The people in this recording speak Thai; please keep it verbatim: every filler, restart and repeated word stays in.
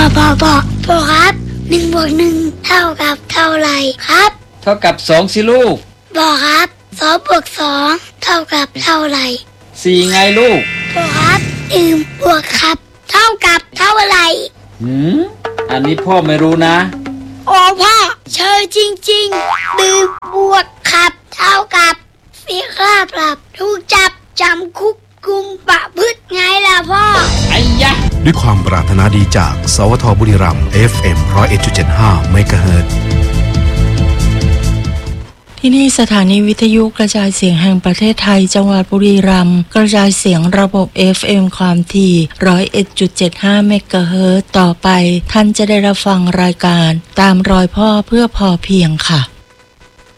พ่อพ่อพ่อครับหนึ่งบวกหนึ่งเท่ากับเท่าไหร่ครับเท่ากับสองสิลูกพ่อครับสองบวกสองเท่ากับเท่าไหร่สี่ไงลูกพ่อครับหนึ่งบวกครับเท่ากับเท่าไหร่หืมอันนี้พ่อไม่รู้นะโอ้พ่อเชยจริงๆหนึ่งบวกครับเท่ากับเสียค่าปรับถูกจับจำคุกกุมประพฤติไงล่ะพ่อไอ้ยะด้วยความปรารถนาดีจากสวทบุรีรัมย์ เอฟ เอ็ม หนึ่งศูนย์เอ็ดจุดเจ็ดห้า เมกะเฮิรตซ์ที่นี่สถานีวิทยุกระจายเสียงแห่งประเทศไทยจังหวัดบุรีรัมย์กระจายเสียงระบบ เอฟ เอ็ม ความถี่ หนึ่งศูนย์เอ็ดจุดเจ็ดห้า เมกะเฮิรตซ์ต่อไปท่านจะได้รับฟังรายการตามรอยพ่อเพื่อพอเพียงค่ะ